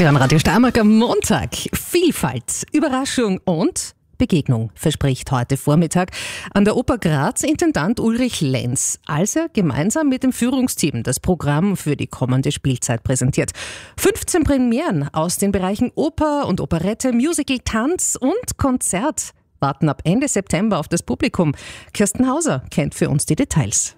Sie hören Radio Steiermark am Montag. Vielfalt, Überraschung und Begegnung verspricht heute Vormittag an der Oper Graz Intendant Ulrich Lenz, als er gemeinsam mit dem Führungsteam das Programm für die kommende Spielzeit präsentiert. 15 Premieren aus den Bereichen Oper und Operette, Musical, Tanz und Konzert warten ab Ende September auf das Publikum. Kirsten Hauser kennt für uns die Details.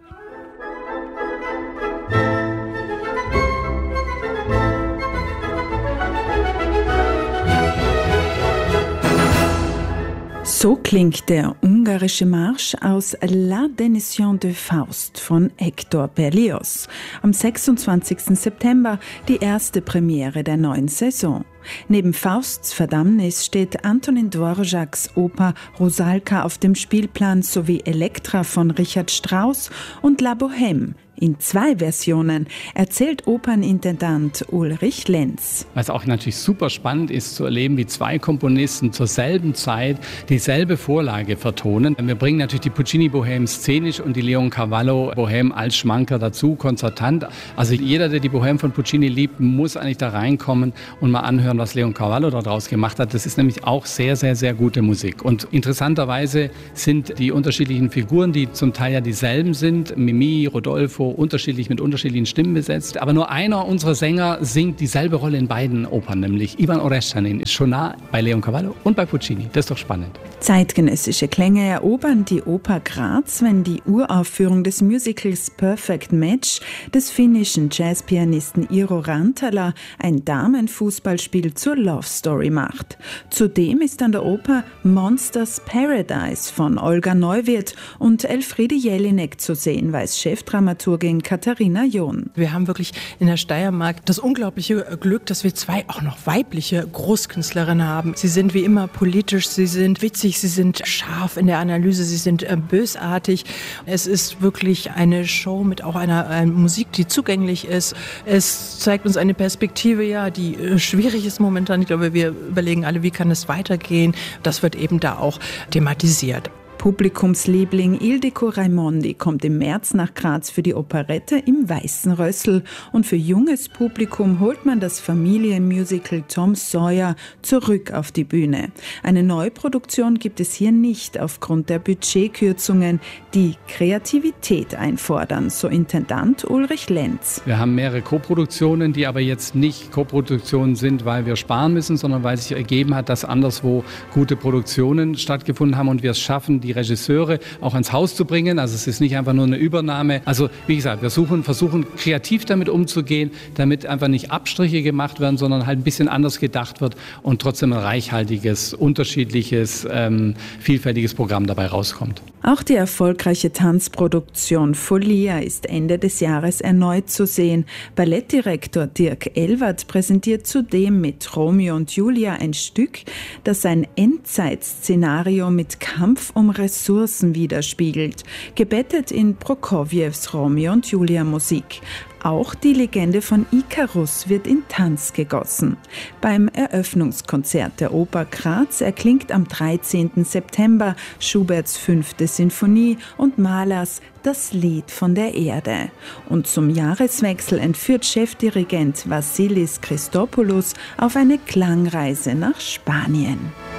So klingt der ungarische Marsch aus La Démission de Faust von Hector Berlioz. Am 26. September die erste Premiere der neuen Saison. Neben Fausts Verdammnis steht Antonin Dvořáks Oper Rusalka auf dem Spielplan sowie Elektra von Richard Strauss und La Bohème. In 2 Versionen erzählt Opernintendant Ulrich Lenz. Was auch natürlich super spannend ist, zu erleben, wie 2 Komponisten zur selben Zeit dieselbe Vorlage vertonen. Wir bringen natürlich die Puccini-Bohème szenisch und die Leoncavallo-Bohème als Schmanker dazu, konzertant. Also jeder, der die Bohème von Puccini liebt, muss eigentlich da reinkommen und mal anhören, was Leoncavallo daraus gemacht hat. Das ist nämlich auch sehr, sehr, sehr gute Musik. Und interessanterweise sind die unterschiedlichen Figuren, die zum Teil ja dieselben sind, Mimi, Rodolfo, unterschiedlich mit unterschiedlichen Stimmen besetzt. Aber nur einer unserer Sänger singt dieselbe Rolle in beiden Opern, nämlich Ivan Oreschanin ist schon nah bei Leoncavallo und bei Puccini. Das ist doch spannend. Zeitgenössische Klänge erobern die Oper Graz, wenn die Uraufführung des Musicals Perfect Match des finnischen Jazzpianisten Iiro Rantala ein Damenfußballspiel zur Love Story macht. Zudem ist an der Oper Monsters Paradise von Olga Neuwirth und Elfriede Jelinek zu sehen, weiß Chefdramaturgin Katharina John. Wir haben wirklich in der Steiermark das unglaubliche Glück, dass wir 2 auch noch weibliche Großkünstlerinnen haben. Sie sind wie immer politisch, sie sind witzig, sie sind scharf in der Analyse, sie sind bösartig. Es ist wirklich eine Show mit auch einer Musik, die zugänglich ist. Es zeigt uns eine Perspektive, ja, die schwierig ist momentan. Ich glaube, wir überlegen alle, wie kann es weitergehen. Das wird eben da auch thematisiert. Publikumsliebling Ildiko Raimondi kommt im März nach Graz für die Operette im Weißen Rössl und für junges Publikum holt man das Familienmusical Tom Sawyer zurück auf die Bühne. Eine Neuproduktion gibt es hier nicht aufgrund der Budgetkürzungen, die Kreativität einfordern, so Intendant Ulrich Lenz. Wir haben mehrere Koproduktionen, die aber jetzt nicht Koproduktionen sind, weil wir sparen müssen, sondern weil sich ergeben hat, dass anderswo gute Produktionen stattgefunden haben und wir es schaffen, die Regisseure auch ans Haus zu bringen. Also es ist nicht einfach nur eine Übernahme. Also wie gesagt, wir versuchen kreativ damit umzugehen, damit einfach nicht Abstriche gemacht werden, sondern halt ein bisschen anders gedacht wird und trotzdem ein reichhaltiges, unterschiedliches, vielfältiges Programm dabei rauskommt. Auch die erfolgreiche Tanzproduktion Folia ist Ende des Jahres erneut zu sehen. Ballettdirektor Dirk Elwert präsentiert zudem mit Romeo und Julia ein Stück, das ein Endzeitszenario mit Kampf um Ressourcen widerspiegelt, gebettet in Prokofjews Romeo und Julia Musik. Auch die Legende von Ikarus wird in Tanz gegossen. Beim Eröffnungskonzert der Oper Graz erklingt am 13. September Schuberts 5. Sinfonie und Mahlers Das Lied von der Erde. Und zum Jahreswechsel entführt Chefdirigent Vassilis Christopoulos auf eine Klangreise nach Spanien.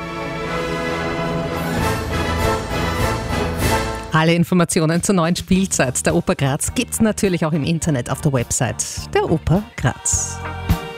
Alle Informationen zur neuen Spielzeit der Oper Graz gibt's natürlich auch im Internet auf der Website der Oper Graz.